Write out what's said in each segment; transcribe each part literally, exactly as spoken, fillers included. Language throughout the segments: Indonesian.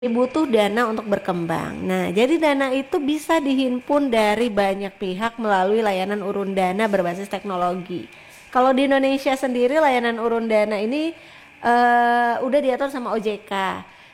butuh dana untuk berkembang. Nah, jadi dana itu bisa dihimpun dari banyak pihak melalui layanan urun dana berbasis teknologi. Kalau di Indonesia sendiri layanan urun dana ini uh, udah diatur sama O J K.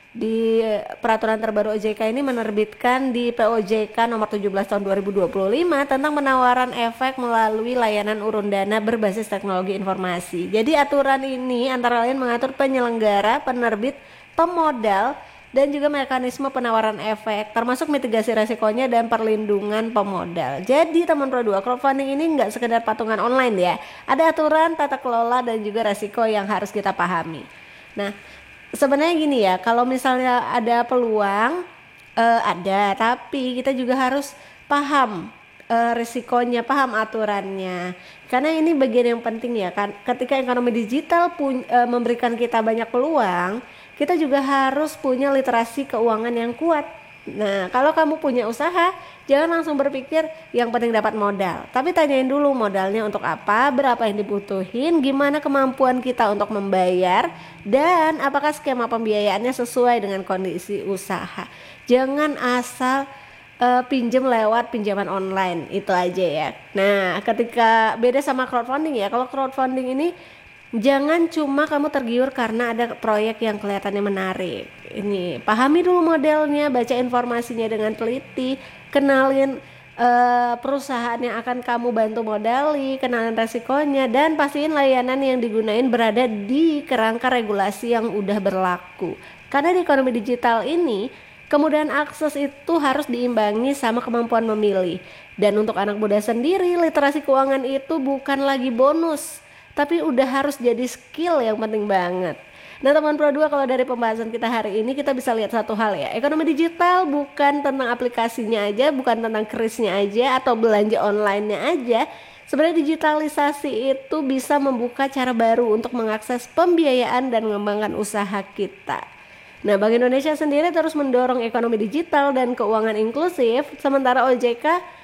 Di peraturan terbaru O J K ini menerbitkan di P O J K nomor tujuh belas tahun dua ribu dua puluh lima tentang penawaran efek melalui layanan urun dana berbasis teknologi informasi. Jadi aturan ini antara lain mengatur penyelenggara, penerbit, pemodal, dan juga mekanisme penawaran efek, termasuk mitigasi resikonya dan perlindungan pemodal. Jadi teman Pro dua, crowdfunding ini nggak sekedar patungan online ya. Ada aturan, tata kelola, dan juga resiko yang harus kita pahami. Nah, sebenarnya gini ya, kalau misalnya ada peluang, eh, ada, tapi kita juga harus paham eh, resikonya, paham aturannya. Karena ini bagian yang penting ya kan. Ketika ekonomi digital pun, eh, memberikan kita banyak peluang, kita juga harus punya literasi keuangan yang kuat. Nah, kalau kamu punya usaha, jangan langsung berpikir yang penting dapat modal. Tapi tanyain dulu modalnya untuk apa, berapa yang dibutuhin, gimana kemampuan kita untuk membayar, dan apakah skema pembiayaannya sesuai dengan kondisi usaha. Jangan asal uh, pinjem lewat pinjaman online, itu aja ya. Nah, ketika beda sama crowdfunding ya, kalau crowdfunding ini jangan cuma kamu tergiur karena ada proyek yang kelihatannya menarik. Ini pahami dulu modelnya, baca informasinya dengan teliti, kenalin uh, perusahaan yang akan kamu bantu modali, kenalin resikonya, dan pastiin layanan yang digunain berada di kerangka regulasi yang udah berlaku. Karena di ekonomi digital ini, kemudahan akses itu harus diimbangi sama kemampuan memilih. Dan untuk anak muda sendiri, literasi keuangan itu bukan lagi bonus, tapi udah harus jadi skill yang penting banget. Nah teman Pro dua, kalau dari pembahasan kita hari ini kita bisa lihat satu hal ya. Ekonomi digital bukan tentang aplikasinya aja, bukan tentang krisnya aja atau belanja online-nya aja. Sebenarnya digitalisasi itu bisa membuka cara baru untuk mengakses pembiayaan dan mengembangkan usaha kita. Nah Bank Indonesia sendiri terus mendorong ekonomi digital dan keuangan inklusif, sementara O J K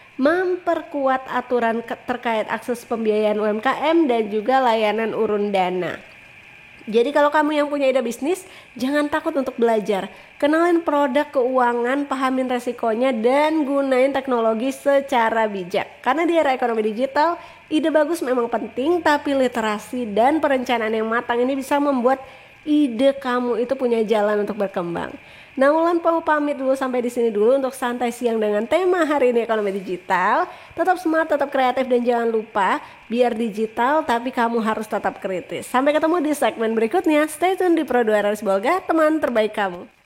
memperkuat aturan terkait akses pembiayaan U M K M dan juga layanan urun dana. Jadi kalau kamu yang punya ide bisnis, jangan takut untuk belajar. Kenalin produk keuangan, pahamin resikonya, dan gunain teknologi secara bijak. Karena di era ekonomi digital, ide bagus memang penting, tapi literasi dan perencanaan yang matang ini bisa membuat ide kamu itu punya jalan untuk berkembang. Nah, Wulan mau pamit dulu sampai di sini dulu untuk santai siang dengan tema hari ini ekonomi digital. Tetap smart, tetap kreatif, dan jangan lupa biar digital tapi kamu harus tetap kritis. Sampai ketemu di segmen berikutnya. Stay tune di Pro dua Bolga, teman terbaik kamu.